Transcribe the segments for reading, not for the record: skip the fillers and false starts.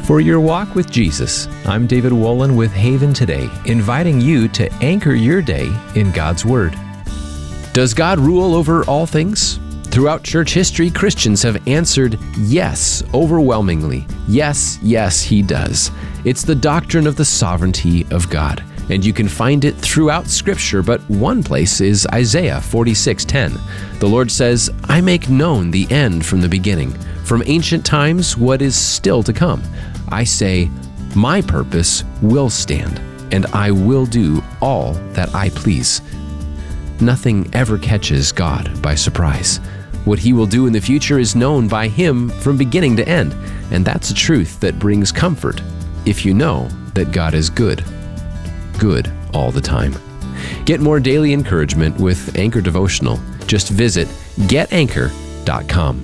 For your walk with Jesus, I'm David Wolin with Haven Today, inviting you to anchor your day in God's Word. Does God rule over all things? Throughout church history, Christians have answered yes overwhelmingly. Yes, yes, He does. It's the doctrine of the sovereignty of God, and you can find it throughout Scripture, but one place is Isaiah 46:10. The Lord says, I make known the end from the beginning, from ancient times what is still to come. I say, my purpose will stand, and I will do all that I please. Nothing ever catches God by surprise. What He will do in the future is known by Him from beginning to end, and that's a truth that brings comfort if you know that God is good. Good all the time. Get more daily encouragement with Anchor Devotional. Just visit getanchor.com.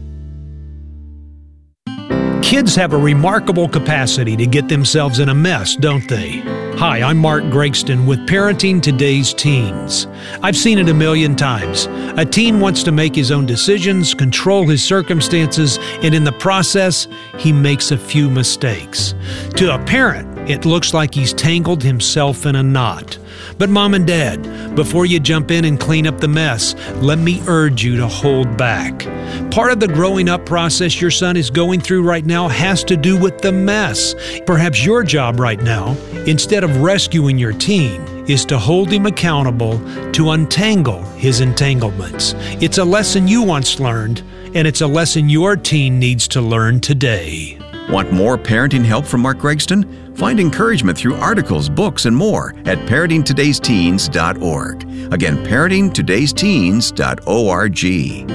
Kids have a remarkable capacity to get themselves in a mess, don't they? Hi, I'm Mark Gregston with Parenting Today's Teens. I've seen it a million times. A teen wants to make his own decisions, control his circumstances, and in the process, he makes a few mistakes. To a parent, it looks like he's tangled himself in a knot. But Mom and Dad, before you jump in and clean up the mess, let me urge you to hold back. Part of the growing up process your son is going through right now has to do with the mess. Perhaps your job right now, instead of rescuing your teen, is to hold him accountable to untangle his entanglements. It's a lesson you once learned, and it's a lesson your teen needs to learn today. Want more parenting help from Mark Gregston? Find encouragement through articles, books, and more at parentingtodaysteens.org. Again, parentingtodaysteens.org.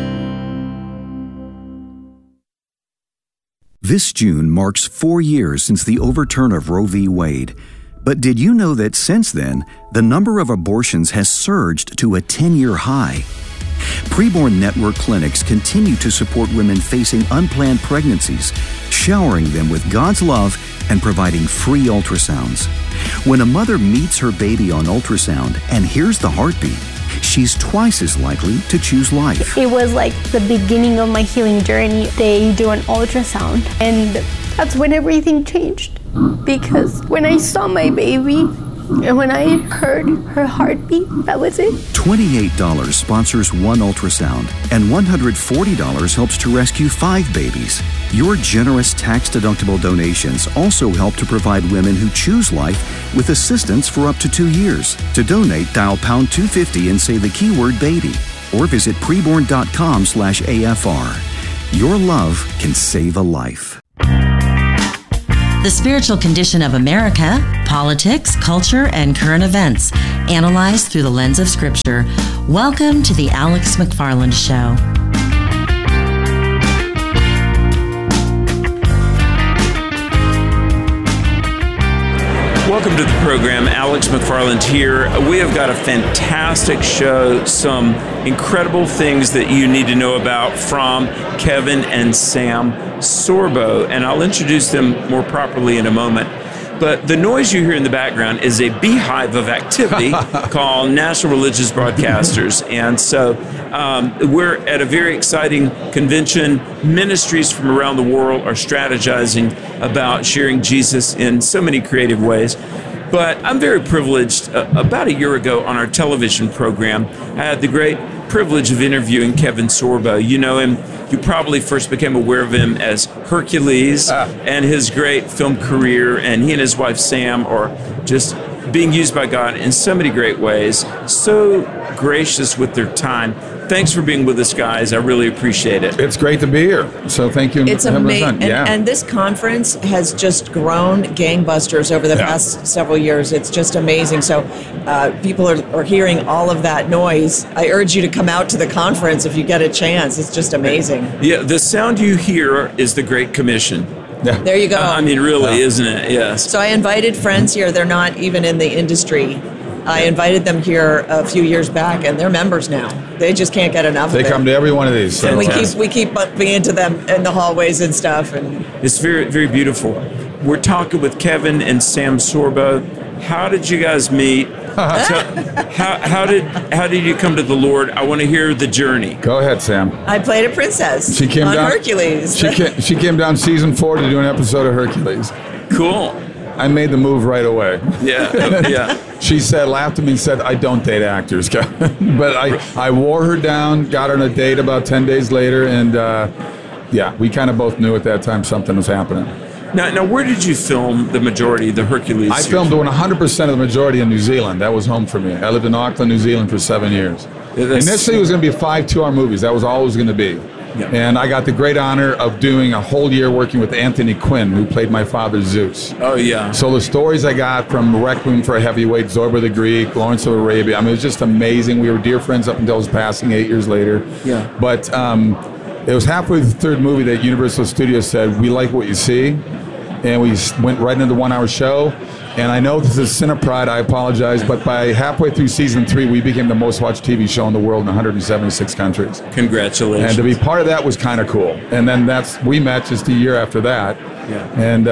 This June marks 4 years since the overturn of Roe v. Wade. But did you know that since then, the number of abortions has surged to a 10-year high? Preborn Network clinics continue to support women facing unplanned pregnancies, showering them with God's love and providing free ultrasounds. When a mother meets her baby on ultrasound and hears the heartbeat, she's twice as likely to choose life. It was like the beginning of my healing journey. They do an ultrasound, and that's when everything changed. Because when I saw my baby, and when I heard her heartbeat, that was it. $28 sponsors one ultrasound, and $140 helps to rescue 5 babies. Your generous tax-deductible donations also help to provide women who choose life with assistance for up to 2 years. To donate, dial pound 250 and say the keyword baby, or visit preborn.com/AFR. Your love can save a life. The spiritual condition of America, politics, culture, and current events, analyzed through the lens of Scripture. Welcome to the Alex McFarland Show. Welcome to the program. Alex McFarland here. We have got a fantastic show, some incredible things that you need to know about from Kevin and Sam Sorbo, and I'll introduce them more properly in a moment. But the noise you hear in the background is a beehive of activity called National Religious Broadcasters. And so we're at a very exciting convention. Ministries from around the world are strategizing about sharing Jesus in so many creative ways. But I'm very privileged. About a year ago on our television program, I had the great privilege of interviewing Kevin Sorbo. You know him. You probably first became aware of him as Hercules and his great film career, and he and his wife Sam are just being used by God in so many great ways, so gracious with their time. Thanks for being with us, guys. I really appreciate it. It's great to be here. So thank you. It's amazing. And this conference has just grown gangbusters over the past several years. It's just amazing. So people are hearing all of that noise. I urge you to come out to the conference if you get a chance. It's just amazing. Yeah, the sound you hear is the Great Commission. Yeah. There you go. I mean, really, isn't it? Yes. So I invited friends here. They're not even in the industry. I invited them here a few years back, and they're members now. They just can't get enough of it. They come to every one of these. And we keep bumping into them in the hallways and stuff. And it's very, very beautiful. We're talking with Kevin and Sam Sorbo. How did you guys meet? How did you come to the Lord? I want to hear the journey. Go ahead, Sam. I played a princess She came on down. Hercules. She came down season 4 to do an episode of Hercules. Cool. I made the move right away. Yeah. She laughed at me and said, I don't date actors. But I wore her down, got her on a date about 10 days later, and we kind of both knew at that time something was happening. Now, where did you film the majority of the Hercules I series? filmed 100% of the majority in New Zealand. That was home for me. I lived in Auckland, New Zealand for 7 years. Initially, it was going to be 5 2-hour movies. That was all it was going to be. Yeah. And I got the great honor of doing a whole year working with Anthony Quinn, who played my father Zeus. Oh, yeah. So the stories I got from Requiem for a Heavyweight, Zorba the Greek, Lawrence of Arabia, I mean, it was just amazing. We were dear friends up until his passing 8 years later. Yeah. But it was halfway through the third movie that Universal Studios said, we like what you see. And we went right into the 1-hour show. And I know this is sin of pride, I apologize, but by halfway through season 3, we became the most watched TV show in the world in 176 countries. Congratulations. And to be part of that was kind of cool. And then we met just a year after that. Yeah. And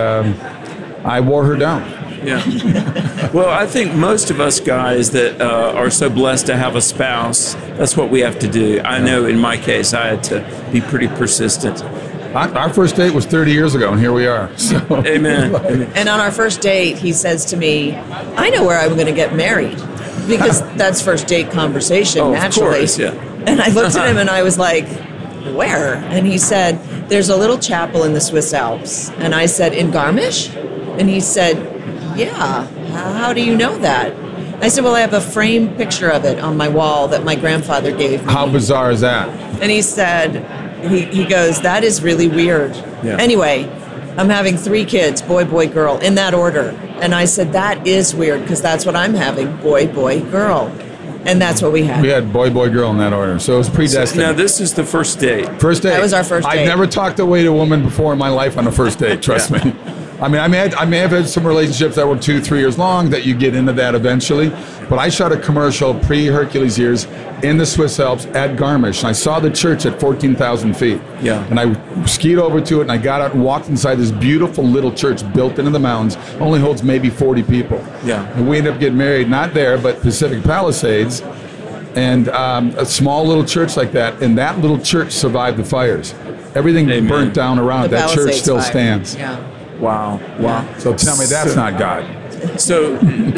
I wore her down. Yeah. Well, I think most of us guys that are so blessed to have a spouse, that's what we have to do. I know in my case, I had to be pretty persistent. Our first date was 30 years ago, and here we are. So. Amen. And on our first date, he says to me, I know where I'm going to get married. Because that's first date conversation, naturally. Of course, yeah. And I looked at him and I was like, where? And he said, there's a little chapel in the Swiss Alps. And I said, in Garmisch? And he said, yeah. How do you know that? I said, well, I have a framed picture of it on my wall that my grandfather gave me. How bizarre is that? And he said, he goes, that is really weird. Yeah. Anyway, I'm having 3 kids, boy, boy, girl, in that order. And I said, that is weird because that's what I'm having, boy, boy, girl. And that's what we had. We had boy, boy, girl in that order. So it was predestined. Now, this is the first date. First date. That was our first date. I've never talked away to a woman before in my life on a first date, trust me. I mean, I may have had some relationships that were 2-3 years long that you get into that eventually. But I shot a commercial pre-Hercules years in the Swiss Alps at Garmisch. And I saw the church at 14,000 feet. Yeah. And I skied over to it and I got out and walked inside this beautiful little church built into the mountains. Only holds maybe 40 people. Yeah. And we ended up getting married, not there, but Pacific Palisades. And a small little church like that. And that little church survived the fires. Everything burnt down around. The That church Palisades still fire. stands. Yeah. Wow. So tell me that's not God. So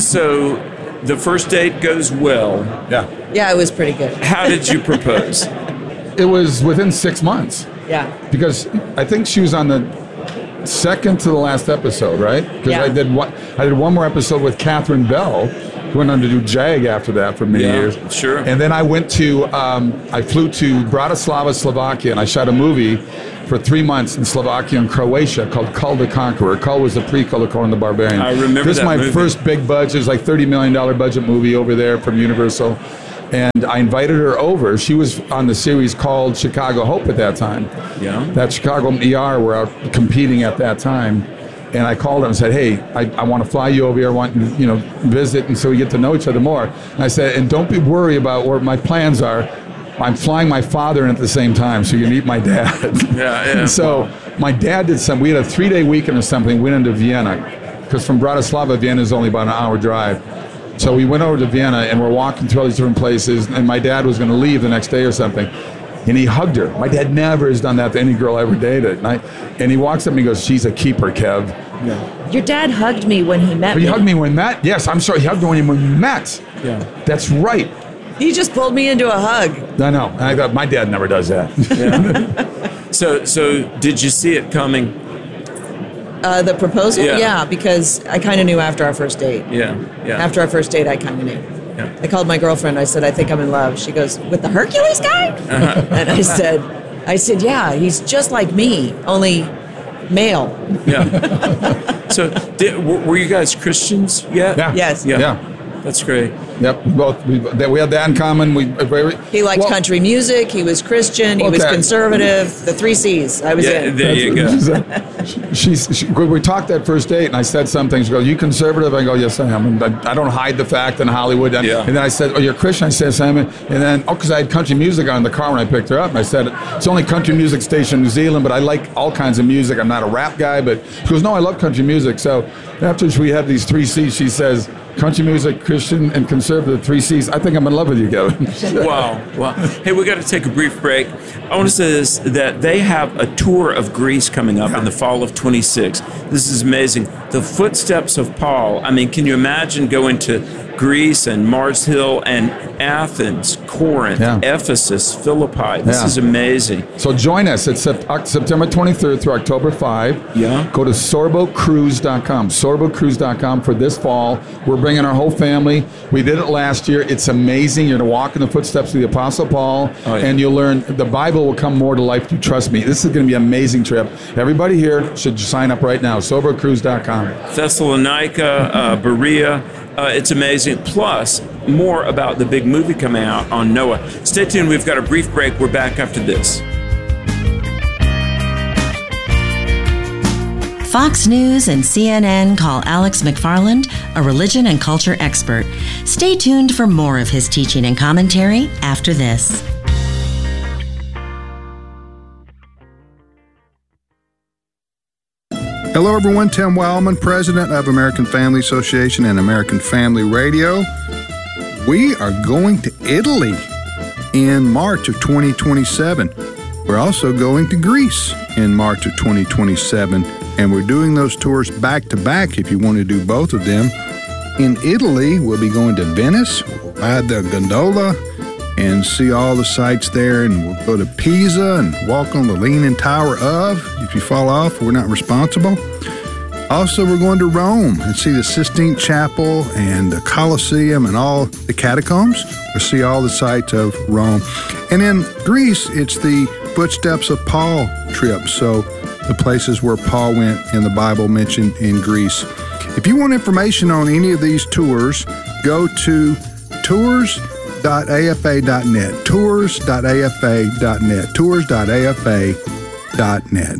the first date goes well. Yeah. Yeah, it was pretty good. How did you propose? It was within 6 months. Yeah. Because I think she was on the second to the last episode, right? Because Yeah. I did one more episode with Catherine Bell, who went on to do JAG after that for many years. Sure. And then I went to, I flew to Bratislava, Slovakia, and I shot a movie for 3 months in Slovakia and Croatia called Kull the Conqueror. Kull was the prequel of Conan the Barbarian. I remember This is that my movie. first big budget. It was like $30 million budget movie over there from Universal. And I invited her over. She was on the series called Chicago Hope at that time. Yeah. That Chicago ER were out competing at that time. And I called her and said, hey, I want to fly you over here. I want you to visit, and so we get to know each other more. And I said, and don't be worried about what my plans are. I'm flying my father in at the same time, so you can meet my dad. Yeah. And so my dad did we had a 3-day weekend or something, went into Vienna, because from Bratislava, Vienna is only about an hour drive. So we went over to Vienna, and we're walking through all these different places, and my dad was going to leave the next day or something. And he hugged her. My dad never has done that to any girl I ever dated. And he walks up and he goes, she's a keeper, Kev. Yeah. Your dad hugged me when he met But he me. hugged me when we met? Yes, I'm sorry. He hugged me when we met. Yeah. That's right. He just pulled me into a hug. I know. And I thought, my dad never does that. So did you see it coming? The proposal? Yeah. Yeah, because I kind of knew after our first date. Yeah. After our first date, I kind of knew. Yeah. I called my girlfriend. I said, I think I'm in love. She goes, with the Hercules guy? And I said, yeah, he's just like me, only male. Yeah. So were you guys Christians yet? Yeah. Yes. Yeah. That's great. Yep. We had that in common. He liked country music. He was Christian. He was Okay. conservative. The 3 C's. I was in. There you go. We talked that first date, and I said something. She goes, "You conservative?" I go, "Yes, I am." And I don't hide the fact in Hollywood. And, Yeah. and then I said, "Oh, you're Christian?" I said, "Simon." And then, because I had country music on in the car when I picked her up, and I said, "It's only country music station in New Zealand, but I like all kinds of music. I'm not a rap guy." But she goes, "No, I love country music." So after we had these 3 C's, she says, country music, Christian, and conservative, 3 C's. I think I'm in love with you, Kevin. Wow. Hey, we got to take a brief break. I want to say this, that they have a tour of Greece coming up in the fall of 26. This is amazing. The Footsteps of Paul. I mean, can you imagine going to Greece and Mars Hill and Athens, Corinth, Ephesus, Philippi? This is amazing. So join us. It's September 23rd through October 5. Yeah. Go to sorbocruise.com. sorbocruise.com for this fall. We're bringing our whole family. We did it last year. It's amazing. You're going to walk in the footsteps of the Apostle Paul, and you'll learn the Bible will come more to life. You trust me. This is going to be an amazing trip. Everybody here should sign up right now. sobercruise.com. Thessalonica, Berea. It's amazing. Plus, more about the big movie coming out on Noah. Stay tuned. We've got a brief break. We're back after this. Fox News and CNN call Alex McFarland a religion and culture expert. Stay tuned for more of his teaching and commentary after this. Hello, everyone. Tim Wildman, president of American Family Association and American Family Radio. We are going to Italy in March of 2027. We're also going to Greece in March of 2027, and we're doing those tours back to back if you want to do both of them. In Italy, we'll be going to Venice, we'll ride the gondola and see all the sights there, and we'll go to Pisa and walk on the Leaning Tower of. If you fall off, we're not responsible. Also, we're going to Rome and see the Sistine Chapel and the Colosseum and all the catacombs. We'll see all the sights of Rome. And in Greece, it's the Footsteps of Paul trip, so the places where Paul went in the Bible mentioned in Greece. If you want information on any of these tours, go to tours.afa.net, tours.afa.net, tours.afa.net.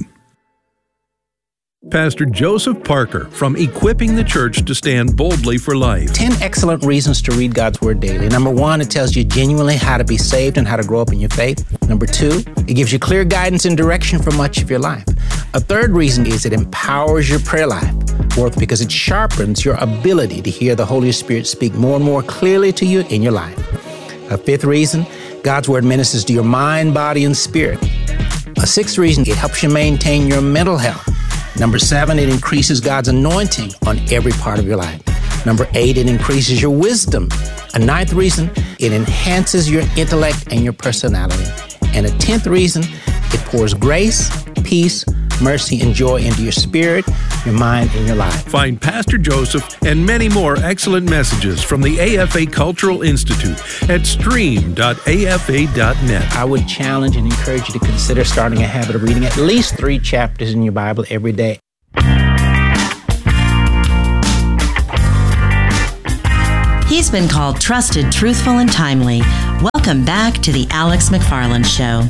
Pastor Joseph Parker from Equipping the Church to Stand Boldly for Life. 10 excellent reasons to read God's Word daily. Number 1, it tells you genuinely how to be saved and how to grow up in your faith. Number 2, it gives you clear guidance and direction for much of your life. A third reason is it empowers your prayer life. Fourth, because it sharpens your ability to hear the Holy Spirit speak more and more clearly to you in your life. A fifth reason, God's Word ministers to your mind, body, and spirit. A sixth reason, it helps you maintain your mental health. Number 7, it increases God's anointing on every part of your life. Number 8, it increases your wisdom. A ninth reason, it enhances your intellect and your personality. And a 10th reason, it pours grace, peace, mercy, and joy into your spirit, your mind, and your life. Find Pastor Joseph and many more excellent messages from the AFA Cultural Institute at stream.afa.net. I would challenge and encourage you to consider starting a habit of reading at least 3 chapters in your Bible every day. He's been called trusted, truthful, and timely. Welcome back to the Alex McFarland Show.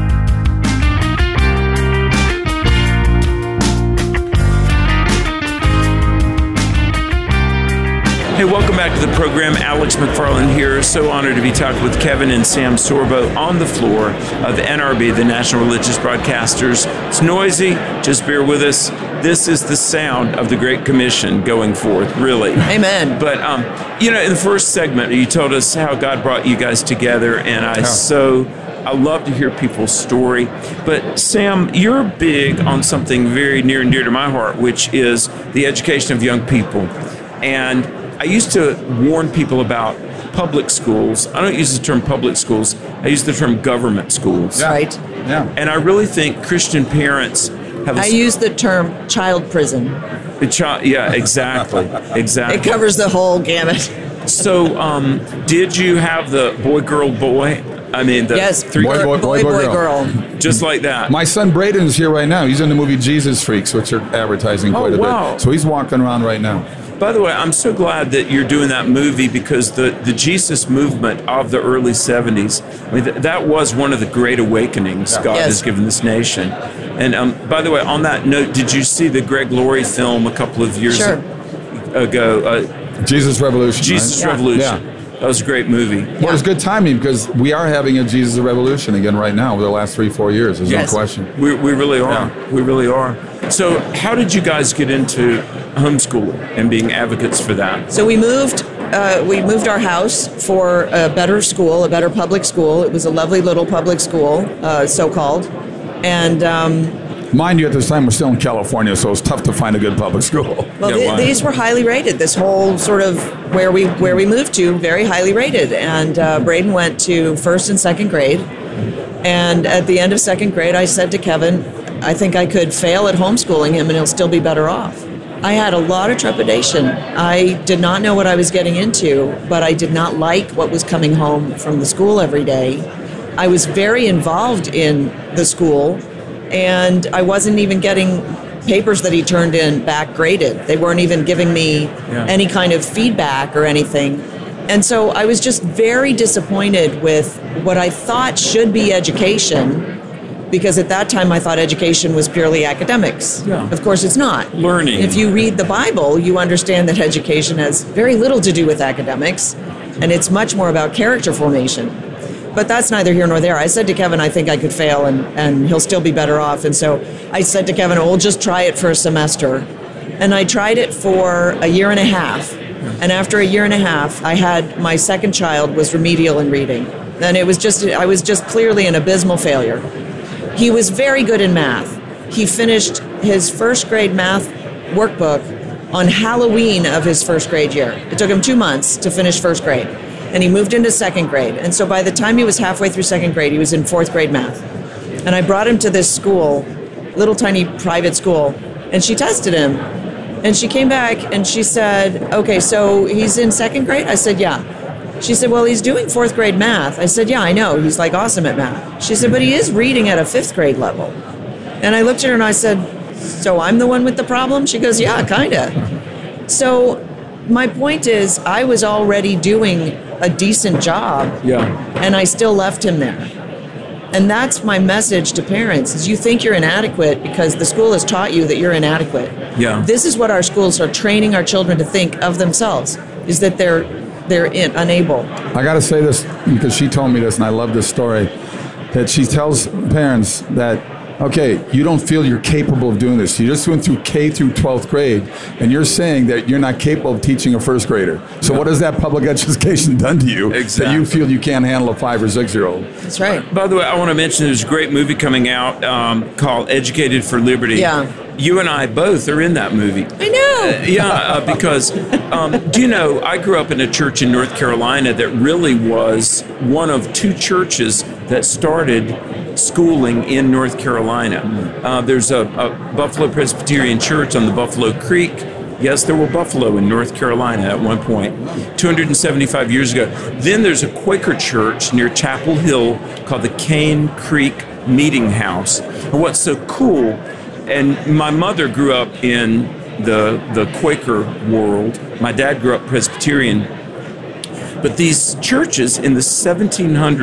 Hey, welcome back to the program. Alex McFarland here. So honored to be talking with Kevin and Sam Sorbo on the floor of the NRB, the National Religious Broadcasters. It's noisy. Just bear with us. This is the sound of the Great Commission going forth, really. Amen. But, in the first segment, you told us how God brought you guys together, and I love to hear people's story. But Sam, you're big on something very near and dear to my heart, which is the education of young people. And I used to warn people about public schools. I don't use the term public schools. I use the term government schools. Yeah. Right. Yeah. And I really think Christian parents have I use the term child prison. Yeah, exactly. Exactly. It covers the whole gamut. So, did you have the boy, girl, boy? I mean, the yes, boy, girl. Just like that. My son Braden's here right now. He's in the movie Jesus Freaks, which are advertising quite a bit. So he's walking around right now. By the way, I'm so glad that you're doing that movie, because the Jesus movement of the early 70s, I mean, that was one of the great awakenings God has given this nation. And by the way, on that note, did you see the Greg Laurie film a couple of years ago? Jesus Revolution. Jesus Revolution. Yeah. That was a great movie. Well, it's good timing, because we are having a Jesus Revolution again right now over the last 3-4 years. There's no question. We really are. Yeah. We really are. So how did you guys get into homeschooling and being advocates for that? So we moved our house for a better school, a better public school. It was a lovely little public school, so-called. And mind you, at this time we're still in California, so it's tough to find a good public school. Well, these were highly rated. This whole sort of where we moved to, very highly rated. And Braden went to first and second grade. And at the end of second grade, I said to Kevin, I think I could fail at homeschooling him and he'll still be better off. I had a lot of trepidation. I did not know what I was getting into, but I did not like what was coming home from the school every day. I was very involved in the school, and I wasn't even getting papers that he turned in back graded. They weren't even giving me any kind of feedback or anything. And so I was just very disappointed with what I thought should be education, because at that time I thought education was purely academics. Yeah. Of course it's not. Learning. If you read the Bible, you understand that education has very little to do with academics, and it's much more about character formation. But that's neither here nor there. I said to Kevin, I think I could fail and he'll still be better off. And so I said to Kevin, we'll just try it for a semester. And I tried it for a year and a half. And after a year and a half, I had my second child was remedial in reading. And I was just clearly an abysmal failure. He was very good in math. He finished his first grade math workbook on Halloween of his first grade year. It took him 2 months to finish first grade. And he moved into second grade. And so by the time he was halfway through second grade, he was in fourth grade math. And I brought him to this school, little tiny private school, and she tested him. And she came back and she said, okay, so he's in second grade? I said, yeah. She said, well, he's doing fourth grade math. I said, yeah, I know. He's like awesome at math. She said, but he is reading at a fifth grade level. And I looked at her and I said, so I'm the one with the problem? She goes, yeah, kind of. So my point is, I was already doing a decent job, and I still left him there. And that's my message to parents, is you think you're inadequate because the school has taught you that you're inadequate. Yeah. This is what our schools are training our children to think of themselves, is that they're unable. I got to say this because she told me this, and I love this story, that she tells parents that, okay, you don't feel you're capable of doing this. You just went through K through 12th grade, and you're saying that you're not capable of teaching a first grader. So what has that public education done to you that you feel you can't handle a 5 or 6 year old? That's right. By the way, I want to mention there's a great movie coming out called Educated for Liberty. Yeah. You and I both are in that movie. I know. Because, do you know, I grew up in a church in North Carolina that really was one of 2 churches that started schooling in North Carolina. There's a Buffalo Presbyterian Church on the Buffalo Creek. Yes, there were buffalo in North Carolina at one point, 275 years ago. Then there's a Quaker church near Chapel Hill called the Cane Creek Meeting House. And what's so cool, and my mother grew up in the Quaker world. My dad grew up Presbyterian. But these churches in the 1700s,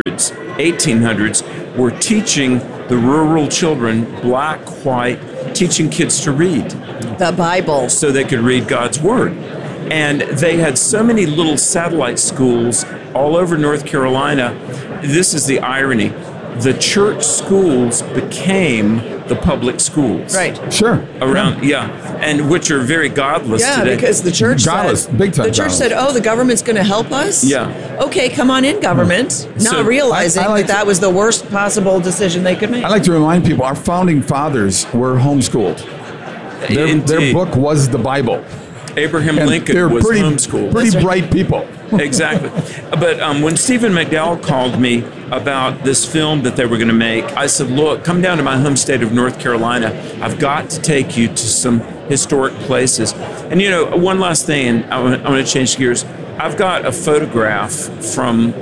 1800s, were teaching the rural children, black, white, teaching kids to read. The Bible. So they could read God's Word. And they had so many little satellite schools all over North Carolina. This is the irony. The church schools became the public schools. Right. Sure. Around, and which are very godless today. Yeah, because the church godless, said, big time the church godless. said, oh, the government's going to help us? Yeah. Okay, come on in, government. Not realizing that was the worst possible decision they could make. I like to remind people, our founding fathers were homeschooled. Their book was the Bible. Abraham Lincoln was homeschooled. Pretty bright people. Exactly. But when Stephen McDowell called me about this film that they were going to make, I said, look, come down to my home state of North Carolina. I've got to take you to some historic places. And, you know, one last thing, and I want to change gears. I've got a photograph from,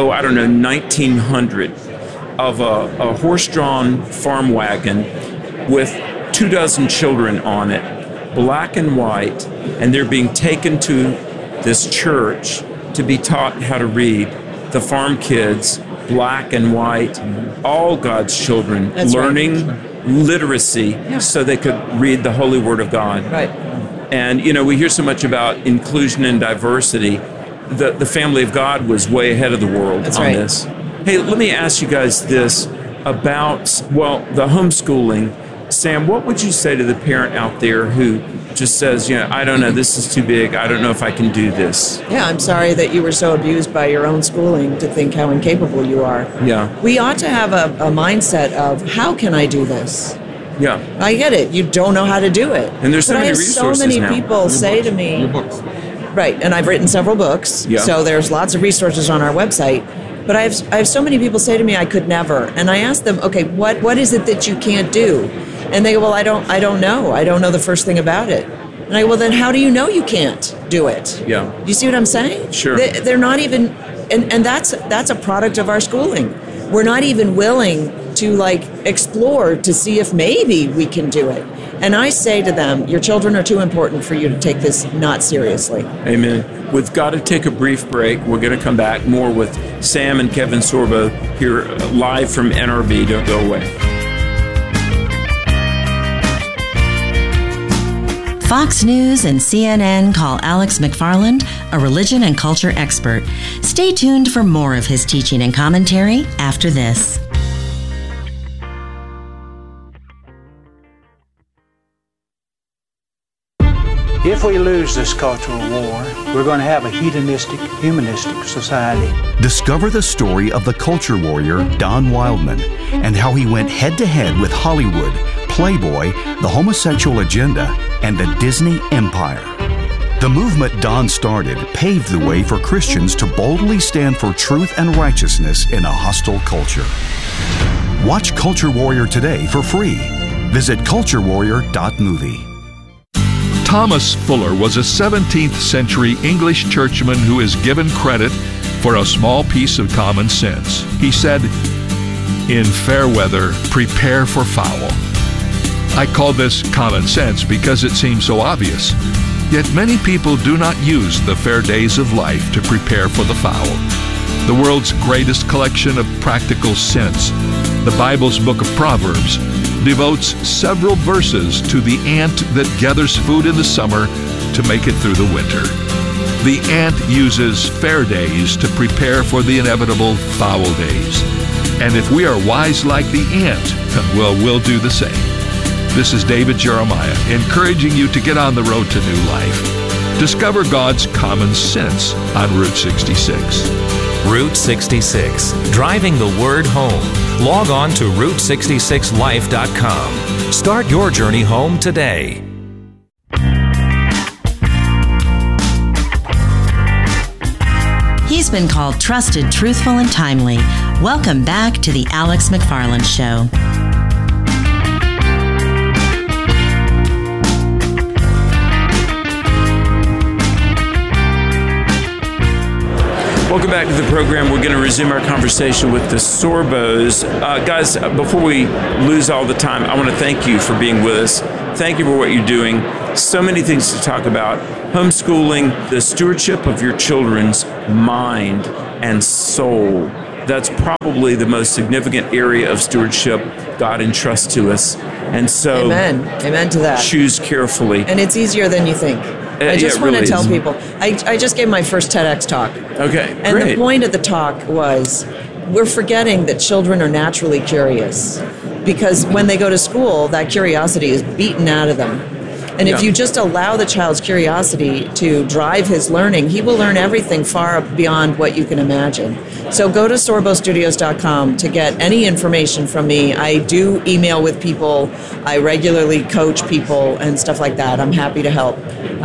1900 of a horse-drawn farm wagon with 24 children on it, black and white, and they're being taken to this church to be taught how to read. The farm kids, black and white, all God's children, learning literacy so they could read the holy word of God. Right. And, you know, we hear so much about inclusion and diversity. The family of God was way ahead of the world this. Hey, let me ask you guys this about, the homeschooling. Sam, what would you say to the parent out there who just says, I don't know, this is too big. I don't know if I can do this. Yeah, I'm sorry that you were so abused by your own schooling to think how incapable you are. Yeah. We ought to have a mindset of, how can I do this? Yeah. I get it. You don't know how to do it. And there's so many resources now. So many people say to me... Your books. Right, and I've written several books, so there's lots of resources on our website. But I have so many people say to me, I could never. And I ask them, okay, what is it that you can't do? And they go, well, I don't know. I don't know the first thing about it. And I go, well, then how do you know you can't do it? Yeah. You see what I'm saying? Sure. They're not even, and that's a product of our schooling. We're not even willing to explore to see if maybe we can do it. And I say to them, your children are too important for you to take this not seriously. Amen. We've got to take a brief break. We're going to come back more with Sam and Kevin Sorbo here live from NRB. Don't go away. Fox News and CNN call Alex McFarland a religion and culture expert. Stay tuned for more of his teaching and commentary after this. If we lose this cultural war, we're going to have a hedonistic, humanistic society. Discover the story of the culture warrior Don Wildman and how he went head-to-head with Hollywood, Playboy, the homosexual agenda, and the Disney empire. The movement Don started paved the way for Christians to boldly stand for truth and righteousness in a hostile culture. Watch Culture Warrior today for free. Visit culturewarrior.movie. Thomas Fuller was a 17th century English churchman who is given credit for a small piece of common sense. He said, "In fair weather, prepare for foul." I call this common sense because it seems so obvious. Yet many people do not use the fair days of life to prepare for the foul. The world's greatest collection of practical sense, the Bible's book of Proverbs, devotes several verses to the ant that gathers food in the summer to make it through the winter. The ant uses fair days to prepare for the inevitable foul days. And if we are wise like the ant, well, we'll do the same. This is David Jeremiah, encouraging you to get on the road to new life. Discover God's common sense on Route 66. Route 66, driving the word home. Log on to Route66Life.com. Start your journey home today. He's been called trusted, truthful, and timely. Welcome back to the Alex McFarland Show. Welcome back to the program. We're going to resume our conversation with the Sorbos. Guys, before we lose all the time, I want to thank you for being with us. Thank you for what you're doing. So many things to talk about. Homeschooling, the stewardship of your children's mind and soul. That's probably the most significant area of stewardship God entrusts to us. And so, Amen to that. Choose carefully. And it's easier than you think. I just want to tell people, I just gave my first TEDx talk. Okay, and great. the point of the talk was, we're forgetting that children are naturally curious. Because when they go to school, that curiosity is beaten out of them. And if you just allow the child's curiosity to drive his learning, he will learn everything far beyond what you can imagine. So go to sorbostudios.com to get any information from me. I do email with people. I regularly coach people and stuff like that. I'm happy to help.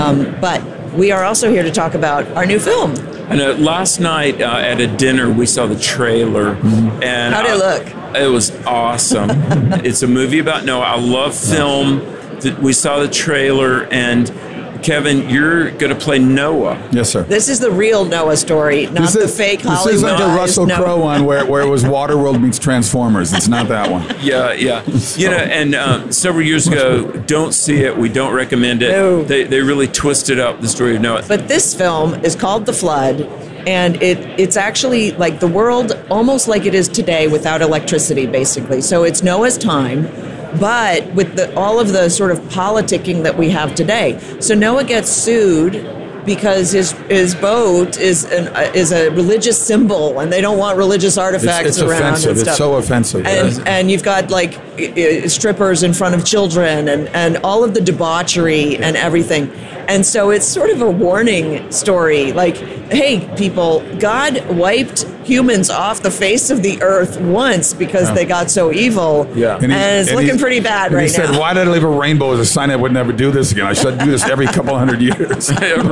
But we are also here to talk about our new film. I know last night at a dinner, we saw the trailer. And how did it look? It was awesome. It's a movie about Noah. I love film. We saw the trailer, and Kevin, you're going to play Noah. Yes, sir. This is the real Noah story, not the fake Hollywood. This is like the Russell Crowe one where it was Waterworld meets Transformers. It's not that one. Yeah. You know, and several years ago, don't see it. We don't recommend it. No. They really twisted up the story of Noah. But this film is called The Flood, and it's actually like the world almost like it is today without electricity, basically. So it's Noah's time, but with all of the sort of politicking that we have today. So Noah gets sued because his boat is a religious symbol, and they don't want religious artifacts it's around. Offensive. And stuff. It's so offensive. And you've got like strippers in front of children and all of the debauchery and everything. And so it's sort of a warning story. Like, hey, people, God wiped humans off the face of the earth once because they got so evil. Yeah. And it's looking pretty bad right now. He said, why did I leave a rainbow as a sign I would never do this again? I should do this every couple hundred years.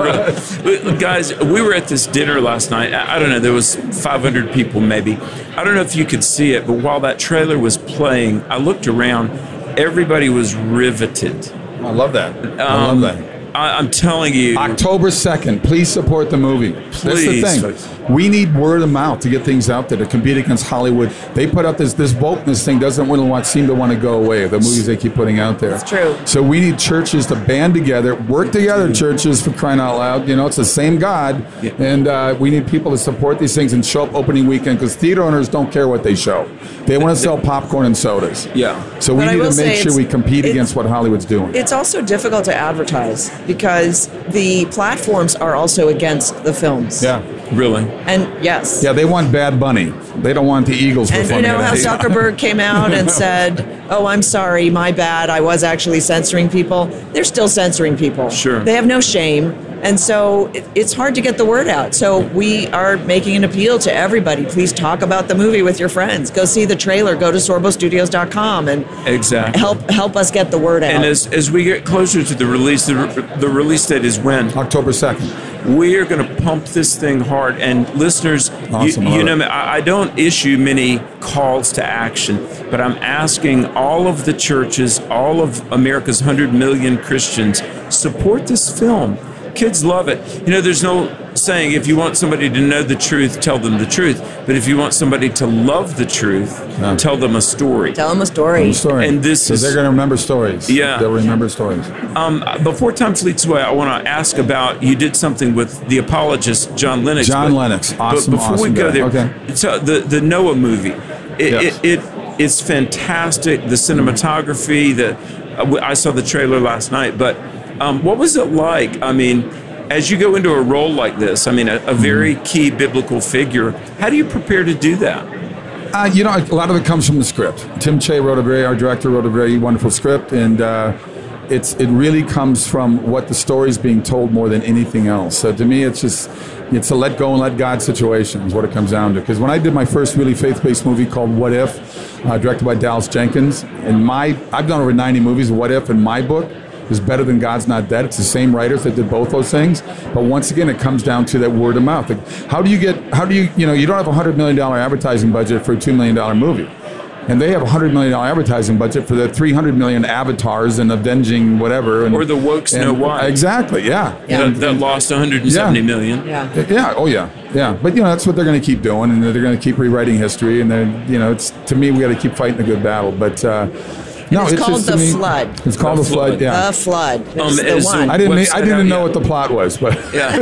Guys, we were at this dinner last night. I don't know, there was 500 people maybe. I don't know if you could see it, but while that trailer was playing, I looked around. Everybody was riveted. I love that. I love that. I'm telling you. October 2nd, please support the movie. Please. That's the thing. We need word of mouth to get things out there to compete against Hollywood. They put out this wokeness thing doesn't seem to want to go away, the movies they keep putting out there. That's true. So we need churches to band together, work together, churches, for crying out loud. You know, it's the same God. Yeah. And we need people to support these things and show up opening weekend, because theater owners don't care what they show. They want to sell popcorn and sodas. Yeah. So we need to make sure we compete against what Hollywood's doing. It's also difficult to advertise because the platforms are also against the films. Yeah. Really? And yes. Yeah, they want Bad Bunny. They don't want the Eagles performing. And you know how Zuckerberg came out and said, oh, I'm sorry, my bad, I was actually censoring people. They're still censoring people. Sure. They have no shame. And so it's hard to get the word out. So we are making an appeal to everybody. Please talk about the movie with your friends. Go see the trailer. Go to sorbostudios.com and help us get the word out. And as we get closer to the release, the release date is when? October 2nd. We are going to pump this thing hard. And listeners, awesome. you know, I don't issue many calls to action, but I'm asking all of the churches, all of America's 100 million Christians, support this film. Kids love it. You know, there's no saying, if you want somebody to know the truth, tell them the truth. But if you want somebody to love the truth, tell them a story. Tell them a story. And this is... they're going to remember stories. Yeah. They'll remember stories. Before time fleets away, I want to ask about, you did something with the apologist, John Lennox. John Lennox. Awesome, But before we go there, so the Noah movie, it's fantastic. The cinematography, I saw the trailer last night, but what was it like? I mean, as you go into a role like this, I mean, a very key biblical figure, how do you prepare to do that? You know, a lot of it comes from the script. Tim Che our director wrote a very wonderful script, and it really comes from what the story's being told more than anything else. So to me, it's a let go and let God situation is what it comes down to. Because when I did my first really faith-based movie called What If, directed by Dallas Jenkins, I've done over 90 movies. What If, in my book, is better than God's Not Dead. It's the same writers that did both those things. But once again, it comes down to that word of mouth. Like, you don't have a $100 million advertising budget for a $2 million movie. And they have a $100 million advertising budget for the 300 million avatars and avenging whatever. Or the Wokes Know Why. Exactly, yeah. That lost 170 million. Yeah. Yeah, oh yeah, yeah. But, you know, that's what they're going to keep doing, and they're going to keep rewriting history. And then, you know, to me, we got to keep fighting a good battle. But, no, it's called The Flood. It's called The Flood, yeah. The Flood. It's the one. I didn't know what the plot was, but... Yeah.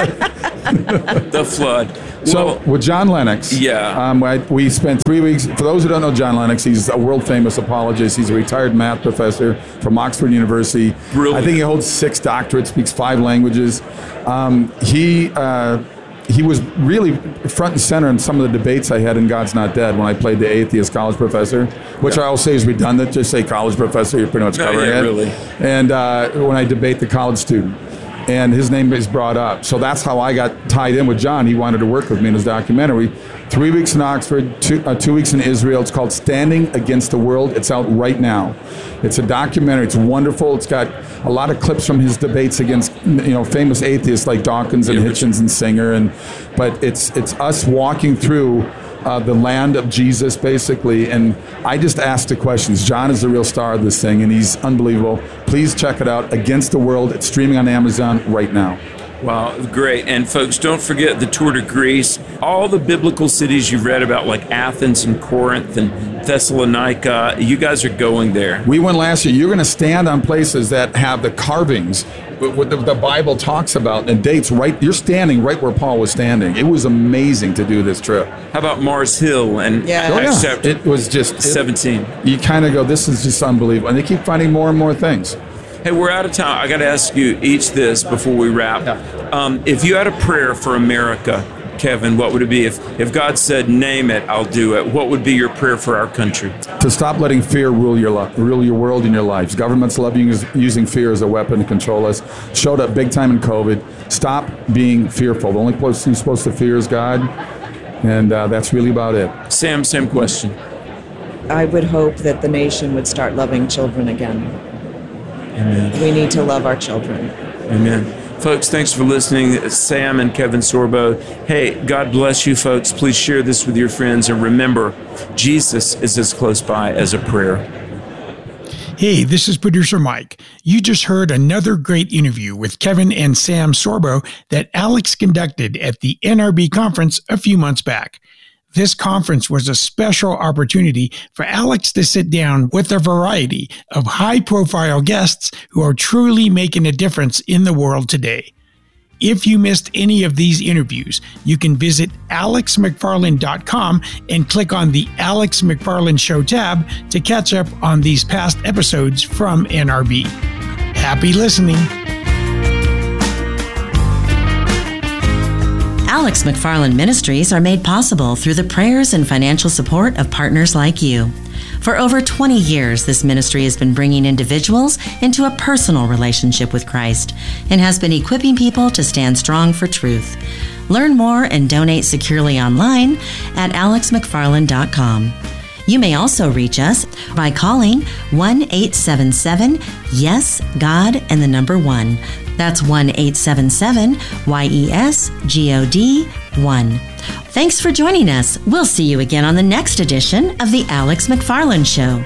The Flood. So with John Lennox, we spent 3 weeks. For those who don't know John Lennox, he's a world-famous apologist. He's a retired math professor from Oxford University. Brilliant. I think he holds 6 doctorates, speaks 5 languages. He was really front and center in some of the debates I had in God's Not Dead when I played the atheist college professor, which I will say is redundant. Just say college professor, you're pretty much covering it. Really. And when I debate the college student, and his name is brought up. So that's how I got tied in with John. He wanted to work with me in his documentary. 3 weeks in Oxford, 2 weeks in Israel. It's called Standing Against the World. It's out right now. It's a documentary. It's wonderful. It's got a lot of clips from his debates against, famous atheists like Dawkins and Hitchens and Singer. But it's us walking through the land of Jesus, basically. And I just asked the questions. John is the real star of this thing, and he's unbelievable. Please check it out. Against the World. It's streaming on Amazon right now. Wow, great. And folks, don't forget the Tour de Greece. All the biblical cities you've read about, like Athens and Corinth and Thessalonica, you guys are going there. We went last year. You're going to stand on places that have the carvings, what the Bible talks about, and dates right. You're standing right where Paul was standing. It was amazing to do this trip. How about Mars Hill and Acts chapter It was just 17. You kind of go, this is just unbelievable. And they keep finding more and more things. Hey, we're out of time. I got to ask you each this before we wrap. If you had a prayer for America, Kevin, what would it be? If God said, name it, I'll do it, what would be your prayer for our country? To stop letting fear rule your world and your lives. Governments love using fear as a weapon to control us. Showed up big time in COVID. Stop being fearful. The only person you're supposed to fear is God, and that's really about it. Sam, same question. I would hope that the nation would start loving children again. Amen. We need to love our children. Amen. Folks, thanks for listening. Sam and Kevin Sorbo. Hey, God bless you, folks. Please share this with your friends. And remember, Jesus is as close by as a prayer. Hey, this is producer Mike. You just heard another great interview with Kevin and Sam Sorbo that Alex conducted at the NRB conference a few months back. This conference was a special opportunity for Alex to sit down with a variety of high-profile guests who are truly making a difference in the world today. If you missed any of these interviews, you can visit alexmcfarland.com and click on the Alex McFarland Show tab to catch up on these past episodes from NRB. Happy listening. Alex McFarland Ministries are made possible through the prayers and financial support of partners like you. For over 20 years, this ministry has been bringing individuals into a personal relationship with Christ and has been equipping people to stand strong for truth. Learn more and donate securely online at alexmcfarland.com. You may also reach us by calling 1-877-YES-GOD and the number 1. That's 1-877-YES-GOD-1. Thanks for joining us. We'll see you again on the next edition of The Alex McFarland Show.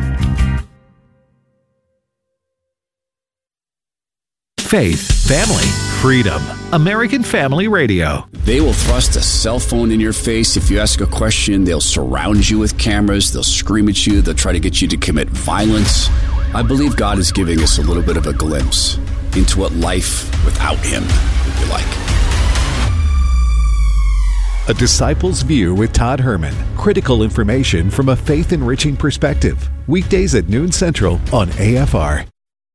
Faith, family, freedom. American Family Radio. They will thrust a cell phone in your face. If you ask a question, they'll surround you with cameras. They'll scream at you. They'll try to get you to commit violence. I believe God is giving us a little bit of a glimpse into what life without Him would be like. A Disciple's View with Todd Herman. Critical information from a faith-enriching perspective. Weekdays at noon Central on AFR.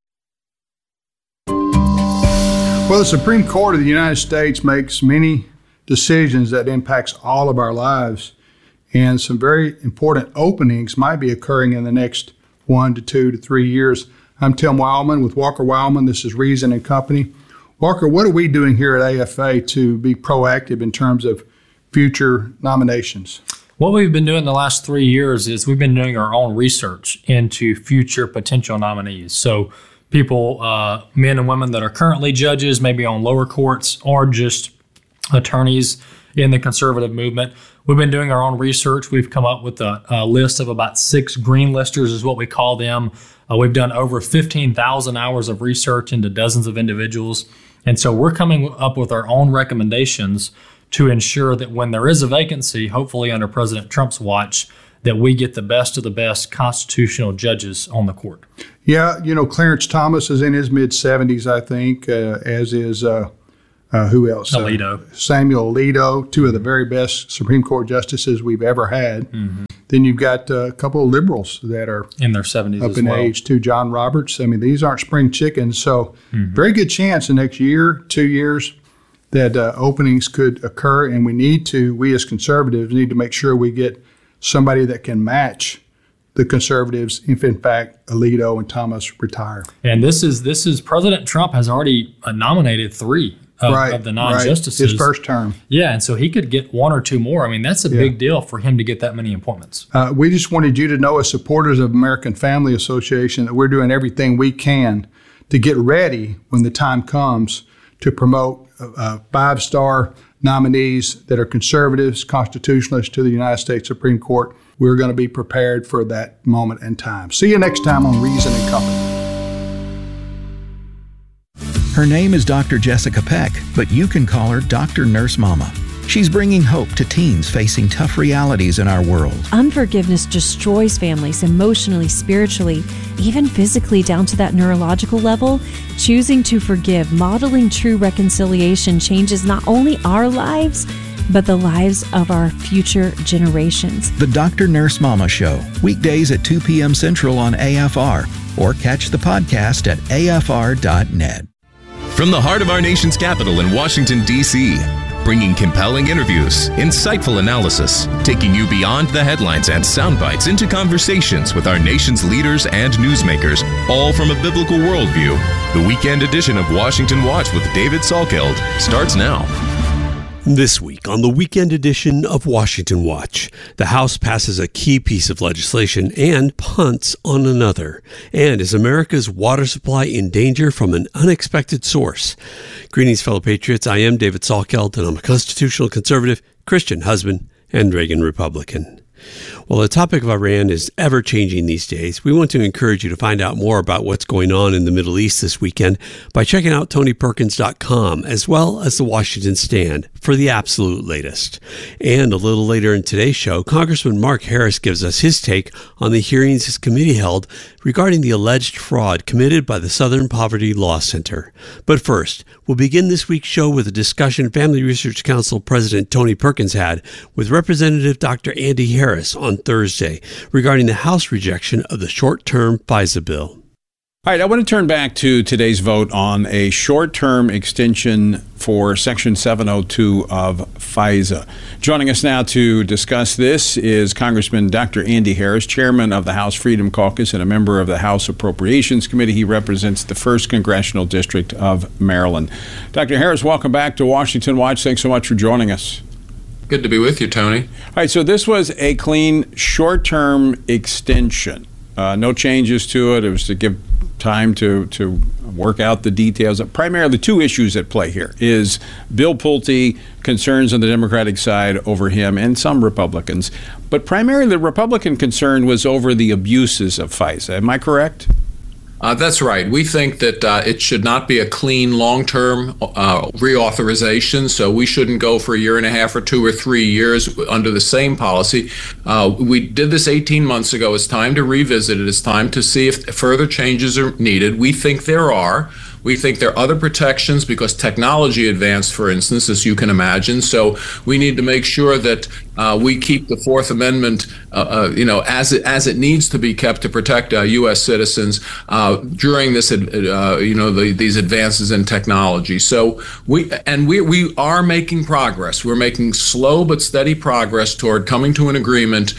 Well, the Supreme Court of the United States makes many decisions that impacts all of our lives, and some very important openings might be occurring in the next 1 to 2 to 3 years. I'm Tim Wildman with Walker Wildman. This is Reason and Company. Walker, what are we doing here at AFA to be proactive in terms of future nominations? What we've been doing the last 3 years is we've been doing our own research into future potential nominees. So people, men and women that are currently judges, maybe on lower courts, or just attorneys in the conservative movement. We've been doing our own research. We've come up with a list of about 6 green listers is what we call them. We've done over 15,000 hours of research into dozens of individuals. And so we're coming up with our own recommendations to ensure that when there is a vacancy, hopefully under President Trump's watch, that we get the best of the best constitutional judges on the court. Yeah, Clarence Thomas is in his mid-70s, I think, as is, who else? Alito. Samuel Alito, 2 of the very best Supreme Court justices we've ever had. Mm-hmm. Then you've got a couple of liberals that are in their 70s up as in well. age, too. John Roberts. I mean, these aren't spring chickens. So very good chance the next year, 2 years, that openings could occur. And we as conservatives need to make sure we get somebody that can match the conservatives if, in fact, Alito and Thomas retire. And this is President Trump has already nominated 3 of the non-justices. His first term. Yeah, and so he could get 1 or 2 more. I mean, that's a big deal for him to get that many appointments. We just wanted you to know, as supporters of American Family Association, that we're doing everything we can to get ready when the time comes to promote 5-star nominees that are conservatives, constitutionalists to the United States Supreme Court. We're going to be prepared for that moment in time. See you next time on Reason and Company. Her name is Dr. Jessica Peck, but you can call her Dr. Nurse Mama. She's bringing hope to teens facing tough realities in our world. Unforgiveness destroys families emotionally, spiritually, even physically down to that neurological level. Choosing to forgive, modeling true reconciliation changes not only our lives, but the lives of our future generations. The Dr. Nurse Mama Show, weekdays at 2 p.m. Central on AFR, or catch the podcast at afr.net. From the heart of our nation's capital in Washington, D.C., bringing compelling interviews, insightful analysis, taking you beyond the headlines and sound bites into conversations with our nation's leaders and newsmakers, all from a biblical worldview. The weekend edition of Washington Watch with David Salkeld starts now. This week on the weekend edition of Washington Watch, the House passes a key piece of legislation and punts on another. And is America's water supply in danger from an unexpected source? Greetings, fellow patriots. I am David Salkeld, and I'm a constitutional conservative, Christian husband, and Reagan Republican. Well, the topic of Iran is ever-changing these days. We want to encourage you to find out more about what's going on in the Middle East this weekend by checking out TonyPerkins.com as well as the Washington Stand for the absolute latest. And a little later in today's show, Congressman Mark Harris gives us his take on the hearings his committee held regarding the alleged fraud committed by the Southern Poverty Law Center. But first, we'll begin this week's show with a discussion Family Research Council President Tony Perkins had with Representative Dr. Andy Harris on Thursday regarding the House rejection of the short-term FISA bill. All right, I want to turn back to today's vote on a short-term extension for Section 702 of FISA. Joining us now to discuss this is Congressman Dr. Andy Harris, chairman of the House Freedom Caucus and a member of the House Appropriations Committee. He represents the 1st Congressional District of Maryland. Dr. Harris, welcome back to Washington Watch. Thanks so much for joining us. Good to be with you, Tony. All right, so this was a clean short-term extension. No changes to it. It was to give time to work out the details. Primarily two issues at play here is Bill Pulte, concerns on the Democratic side over him and some Republicans. But primarily the Republican concern was over the abuses of FISA. Am I correct? That's right. We think that it should not be a clean, long-term reauthorization, so we shouldn't go for a year and a half or 2 or 3 years under the same policy. We did this 18 months ago. It's time to revisit it. It's time to see if further changes are needed. We think there are. We think there are other protections because technology advanced, for instance, as you can imagine. So we need to make sure that we keep the Fourth Amendment, as it needs to be kept to protect U.S. citizens during this, these advances in technology. So we are making progress. We're making slow but steady progress toward coming to an agreement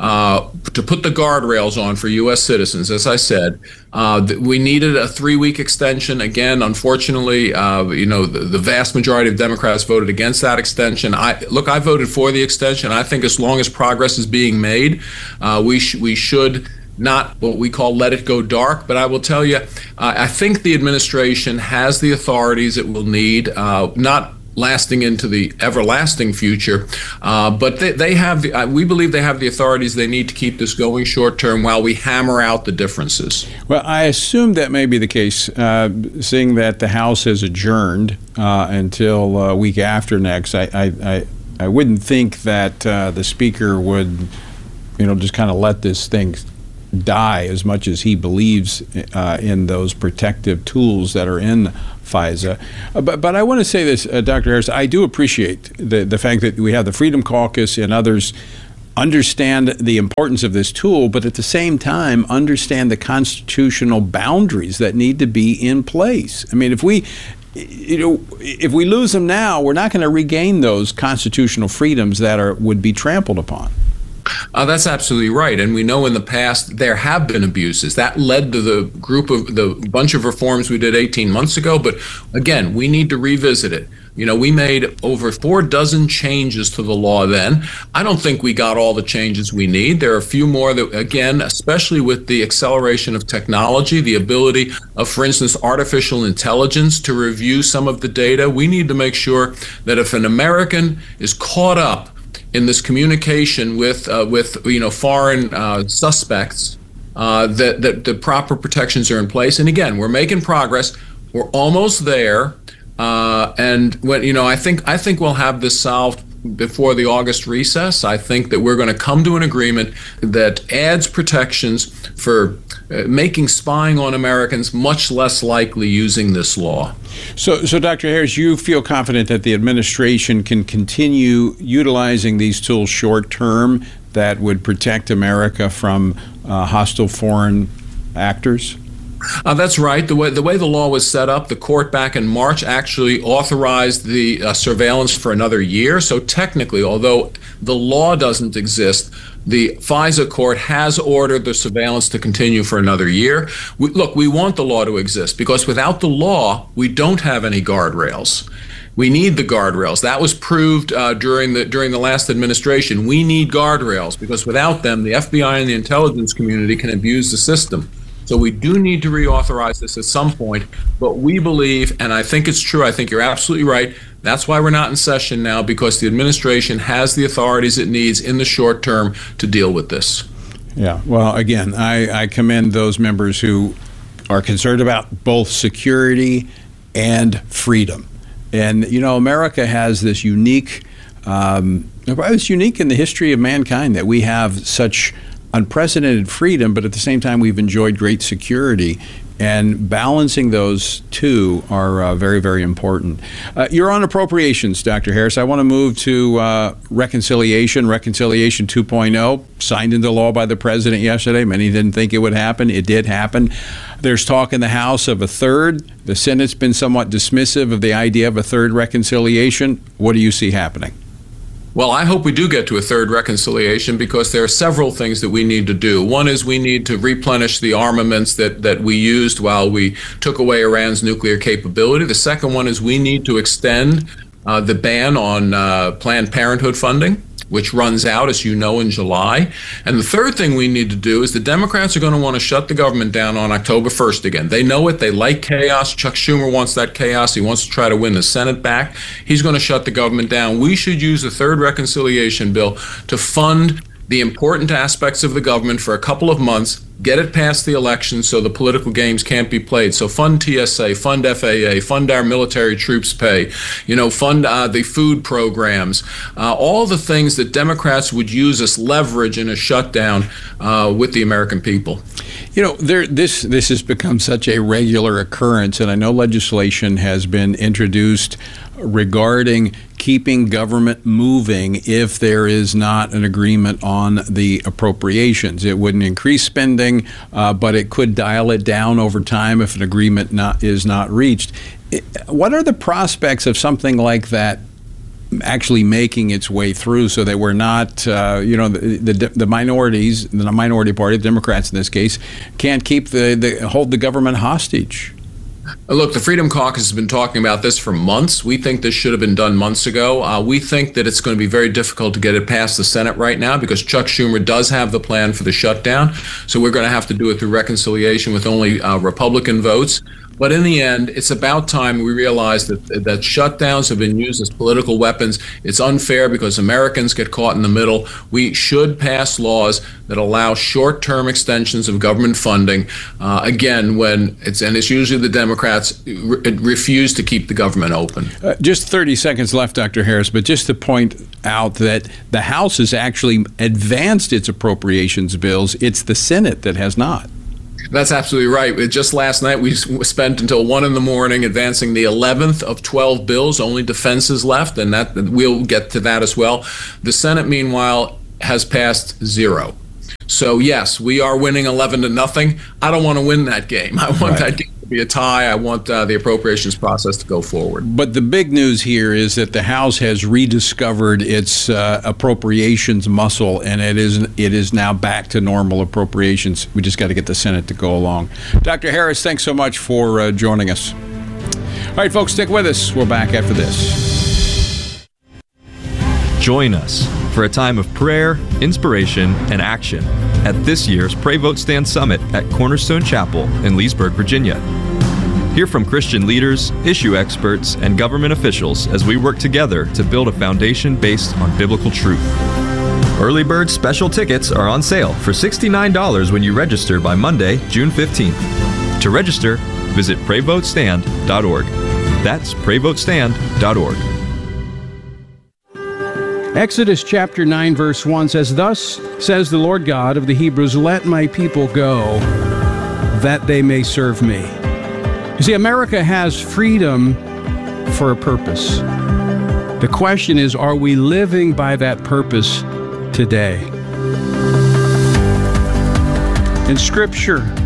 to put the guardrails on for U.S. citizens. As I said, we needed a 3-week extension. Again, unfortunately, the vast majority of Democrats voted against that extension. I voted for the extension. I think as long as progress is being made, we should not what we call let it go dark. But I will tell you, I think the administration has the authorities it will need, not lasting into the everlasting future, but they have. We believe they have the authorities they need to keep this going short term while we hammer out the differences. Well, I assume that may be the case, seeing that the House has adjourned until week after next. I wouldn't think that the Speaker would, just kind of let this thing die as much as he believes in those protective tools that are in FISA. But I want to say this, Dr. Harris, I do appreciate the fact that we have the Freedom Caucus and others understand the importance of this tool, but at the same time understand the constitutional boundaries that need to be in place. I mean, if we lose them now, we're not going to regain those constitutional freedoms that would be trampled upon. That's absolutely right. And we know in the past there have been abuses. That led to the bunch of reforms we did 18 months ago. But again, we need to revisit it. We made over 4 dozen changes to the law then. I don't think we got all the changes we need. There are a few more that, again, especially with the acceleration of technology, the ability of, for instance, artificial intelligence to review some of the data. We need to make sure that if an American is caught up in this communication with foreign suspects, that the proper protections are in place. And again, we're making progress. We're almost there. And when I think we'll have this solved before the August recess. I think that we're going to come to an agreement that adds protections for making spying on Americans much less likely using this law. So Dr. Harris, you feel confident that the administration can continue utilizing these tools short term that would protect America from hostile foreign actors? That's right. The way the law was set up, the court back in March actually authorized the surveillance for another year. So technically, although the law doesn't exist, the FISA court has ordered the surveillance to continue for another year. We want the law to exist because without the law, we don't have any guardrails. We need the guardrails. That was proved during the last administration. We need guardrails because without them, the FBI and the intelligence community can abuse the system. So we do need to reauthorize this at some point, but we believe, and I think it's true, I think you're absolutely right, that's why we're not in session now, because the administration has the authorities it needs in the short term to deal with this. Yeah, well, again, I commend those members who are concerned about both security and freedom. And, you know, America has this unique, it's unique in the history of mankind that we have such unprecedented freedom, but at the same time we've enjoyed great security, and balancing those two are very, very important. You're on appropriations, Dr. Harris. I want to move to reconciliation 2.0, signed into law by the president yesterday. Many didn't think it would happen. It did happen. There's talk in the House of a third. The Senate's been somewhat dismissive of the idea of a third reconciliation. What do you see happening? Well, I hope we do get to a third reconciliation because there are several things that we need to do. One is we need to replenish the armaments that we used while we took away Iran's nuclear capability. The second one is we need to extend the ban on Planned Parenthood funding, which runs out, as you know, in July. And the third thing we need to do is the Democrats are going to want to shut the government down on October 1st again. They know it. They like chaos. Chuck Schumer wants that chaos. He wants to try to win the Senate back. He's going to shut the government down. We should use the third reconciliation bill to fund the important aspects of the government for a couple of months, get it past the election so the political games can't be played. So fund TSA, fund FAA, fund our military troops pay, fund the food programs, all the things that Democrats would use as leverage in a shutdown with the American people. This has become such a regular occurrence, and I know legislation has been introduced regarding keeping government moving if there is not an agreement on the appropriations. It wouldn't increase spending, but it could dial it down over time if an agreement is not reached. What are the prospects of something like that actually making its way through so that we're not, the minorities, the minority party, the Democrats in this case, can't keep hold the government hostage? Look, the Freedom Caucus has been talking about this for months. We think this should have been done months ago. We think that it's going to be very difficult to get it past the Senate right now because Chuck Schumer does have the plan for the shutdown. So we're going to have to do it through reconciliation with only Republican votes. But in the end, it's about time we realize that shutdowns have been used as political weapons. It's unfair because Americans get caught in the middle. We should pass laws that allow short-term extensions of government funding. Again, it's usually the Democrats refuse to keep the government open. Just 30 seconds left, Dr. Harris, but just to point out that the House has actually advanced its appropriations bills. It's the Senate that has not. That's absolutely right. Just last night, we spent until 1 a.m. advancing the 11th of 12 bills. Only defense is left, and that we'll get to that as well. The Senate, meanwhile, has passed 0. So, yes, we are winning 11-0. I don't want to win that game. I want that game to be a tie. I want the appropriations process to go forward. But the big news here is that the House has rediscovered its appropriations muscle, and it is now back to normal appropriations. We just got to get the Senate to go along. Dr. Harris, thanks so much for joining us. All right, folks, stick with us. We're back after this. Join us for a time of prayer, inspiration, and action at this year's Pray Vote Stand Summit at Cornerstone Chapel in Leesburg, Virginia. Hear from Christian leaders, issue experts, and government officials as we work together to build a foundation based on biblical truth. Early bird special tickets are on sale for $69 when you register by Monday, June 15th. To register, visit PrayVoteStand.org. That's PrayVoteStand.org. Exodus chapter 9, verse 1 says, "Thus says the Lord God of the Hebrews, let my people go, that they may serve me." You see, America has freedom for a purpose. The question is, are we living by that purpose today? In Scripture,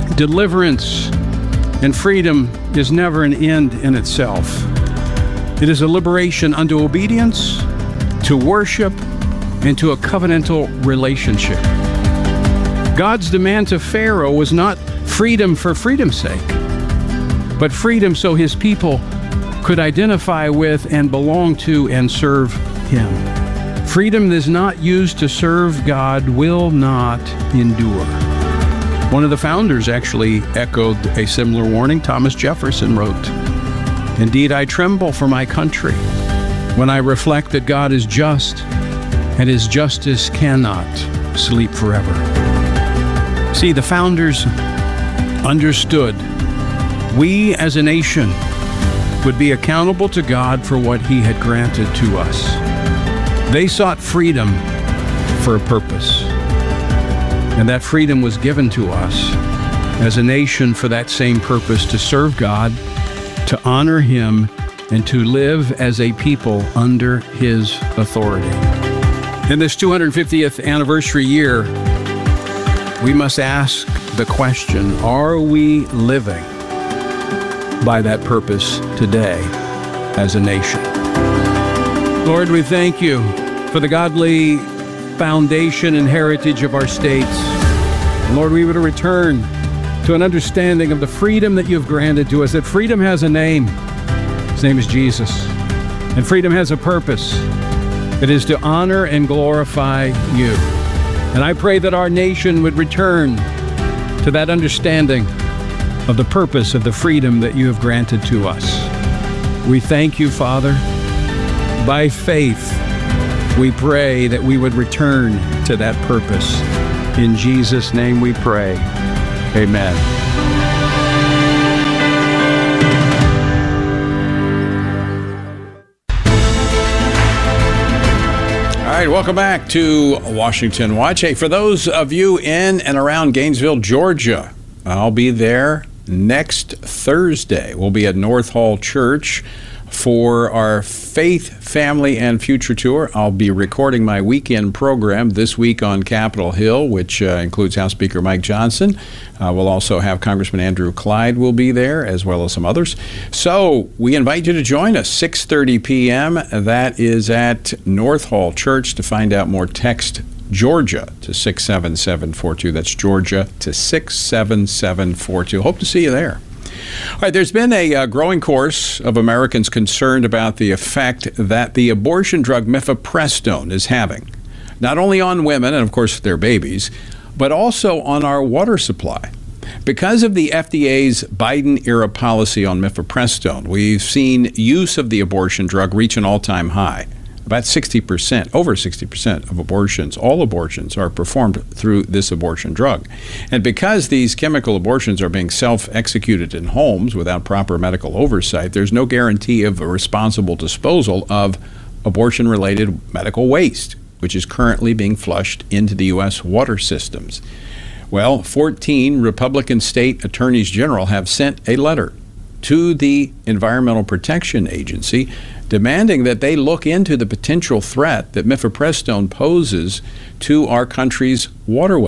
Deliverance and freedom is never an end in itself. It is a liberation unto obedience, to worship, and to a covenantal relationship. God's demand to Pharaoh was not freedom for freedom's sake, but freedom so his people could identify with and belong to and serve him. Freedom that is not used to serve God will not endure. One of the founders actually echoed a similar warning. Thomas Jefferson wrote, "Indeed, I tremble for my country when I reflect that God is just and his justice cannot sleep forever." See, the founders understood we as a nation would be accountable to God for what he had granted to us. They sought freedom for a purpose, and that freedom was given to us as a nation for that same purpose, to serve God, to honor him, and to live as a people under his authority. In this 250th anniversary year, we must ask the question, are we living by that purpose today as a nation? Lord, we thank you for the godly foundation and heritage of our states. And Lord, we would return to an understanding of the freedom that you've granted to us, that freedom has a name. His name is Jesus. And freedom has a purpose. It is to honor and glorify you. And I pray that our nation would return to that understanding of the purpose of the freedom that you have granted to us. We thank you, Father. By faith, we pray that we would return to that purpose. In Jesus' name we pray. Amen. All right, welcome back to Washington Watch. Hey, for those of you in and around Gainesville, Georgia, I'll be there next Thursday. We'll be at North Hall Church for our Faith, Family, and Future Tour. I'll be recording my weekend program this week on Capitol Hill, which includes House Speaker Mike Johnson. We'll also have Congressman Andrew Clyde will be there, as well as some others. So we invite you to join us, 6:30 p.m. That is at North Hall Church. To find out more, text Georgia to 67742. That's Georgia to 67742. Hope to see you there. All right, there's been a growing chorus of Americans concerned about the effect that the abortion drug mifepristone is having, not only on women and, of course, their babies, but also on our water supply. Because of the FDA's Biden-era policy on mifepristone, we've seen use of the abortion drug reach an all-time high. About 60%, over 60% of abortions, all abortions, are performed through this abortion drug. And because these chemical abortions are being self-executed in homes without proper medical oversight, there's no guarantee of a responsible disposal of abortion-related medical waste, which is currently being flushed into the U.S. water systems. Well, 14 Republican state attorneys general have sent a letter to the Environmental Protection Agency demanding that they look into the potential threat that mifepristone poses to our country's waterways.